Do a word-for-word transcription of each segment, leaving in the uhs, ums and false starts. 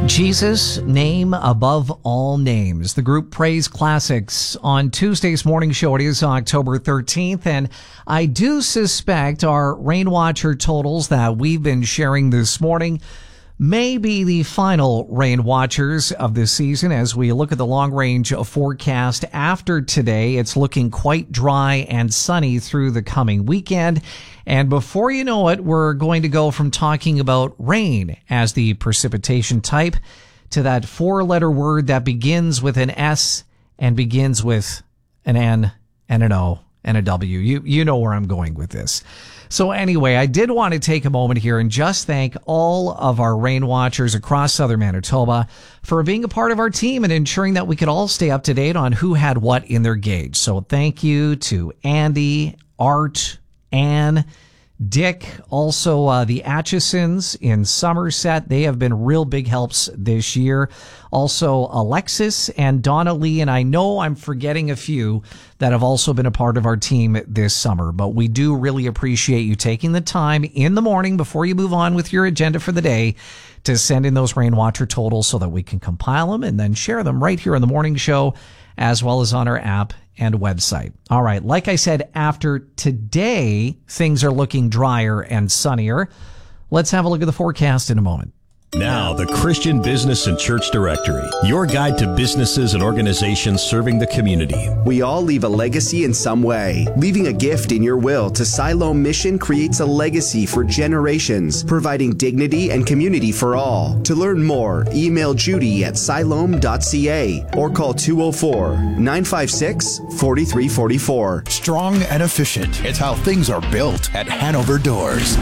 Jesus, name above all names. The group Praise Classics on Tuesday's morning show. It is October thirteenth, and I do suspect our rain watcher totals that we've been sharing this morning may be the final rain watchers of this season. As we look at the long range forecast after today, it's looking quite dry and sunny through the coming weekend. And before you know it, we're going to go from talking about rain as the precipitation type to that four-letter word that begins with an S and begins with an N and an O and a W. You, you know where I'm going with this. So anyway, I did want to take a moment here and just thank all of our rain watchers across southern Manitoba for being a part of our team and ensuring that we could all stay up to date on who had what in their gauge. So thank you to Andy, Art, Anne, Dick, also uh, the Atchisons in Somerset. They have been real big helps this year. Also Alexis and Donna Lee, and I know I'm forgetting a few that have also been a part of our team this summer, but we do really appreciate you taking the time in the morning before you move on with your agenda for the day to send in those rain watcher totals so that we can compile them and then share them right here on the morning show, as well as on our app and website. All right. Like I said, after today, things are looking drier and sunnier. Let's have a look at the forecast in a moment. Now, the Christian Business and Church Directory, your guide to businesses and organizations serving the community. We all leave a legacy in some way. Leaving a gift in your will to Siloam Mission creates a legacy for generations, providing dignity and community for all. To learn more, email Judy at siloam dot c a or call two oh four, nine five six, four three four four. Strong and efficient. It's how things are built at Hanover Doors.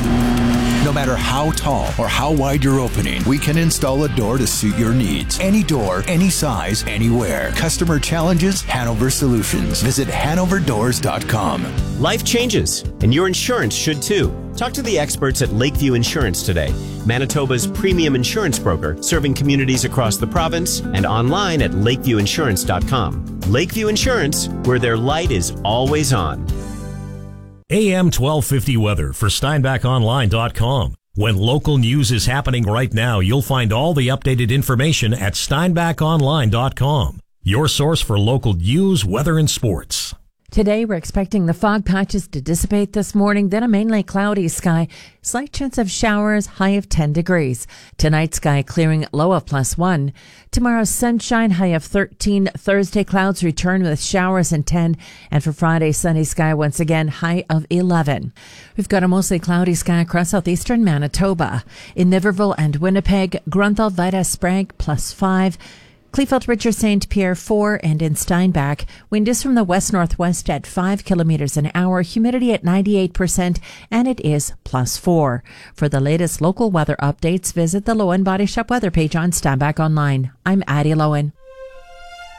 No matter how tall or how wide your opening, we can install a door to suit your needs. Any door, any size, anywhere. Customer challenges, Hanover Solutions. Visit hanover doors dot com. Life changes, and your insurance should too. Talk to the experts at Lakeview Insurance today, Manitoba's premium insurance broker, serving communities across the province and online at lakeview insurance dot com. Lakeview Insurance, where their light is always on. A M twelve fifty weather for steinbach online dot com. When local news is happening right now, you'll find all the updated information at steinbach online dot com. Your source for local news, weather, and sports. Today, we're expecting the fog patches to dissipate this morning, then a mainly cloudy sky. Slight chance of showers, high of ten degrees. Tonight, sky clearing, low of plus one. Tomorrow, sunshine, high of thirteen. Thursday, clouds return with showers and ten. And for Friday, sunny sky once again, high of eleven. We've got a mostly cloudy sky across southeastern Manitoba. In Niverville and Winnipeg, Grunthal, Vida, Sprague, plus five. Kleefeld, Richard, Saint Pierre, four, and in Steinbach, wind is from the west-northwest at five kilometers an hour, humidity at ninety-eight percent, and it is plus four. For the latest local weather updates, visit the Lowen Body Shop weather page on Steinbach Online. I'm Addie Lowen.